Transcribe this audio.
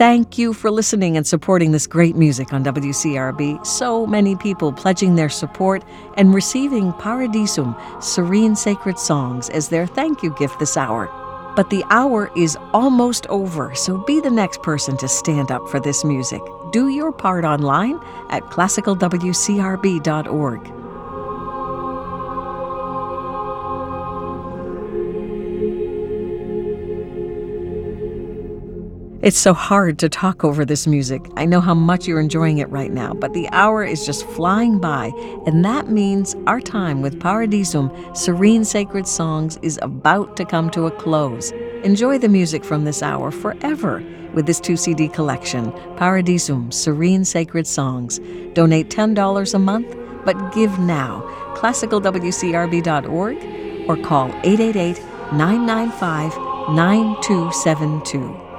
Thank you for listening and supporting this great music on WCRB. So many people pledging their support and receiving Paradisum, Serene Sacred Songs, as their thank you gift this hour. But the hour is almost over, so be the next person to stand up for this music. Do your part online at classicalwcrb.org. It's so hard to talk over this music. I know how much you're enjoying it right now, but the hour is just flying by, and that means our time with Paradisum, Serene Sacred Songs, is about to come to a close. Enjoy the music from this hour forever with this 2-CD collection, Paradisum, Serene Sacred Songs. Donate $10 a month, but give now. classicalwcrb.org or call 888-995-9272.